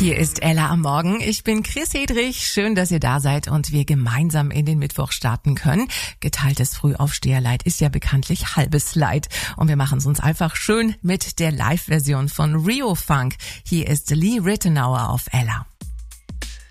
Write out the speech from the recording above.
Hier ist Ella am Morgen. Ich bin Chris Hedrich. Schön, dass ihr da seid und wir gemeinsam in den Mittwoch starten können. Geteiltes Frühaufsteherleid ist ja bekanntlich halbes Leid. Und wir machen es uns einfach schön mit der Live-Version von Rio Funk. Hier ist Lee Ritenour auf Ella.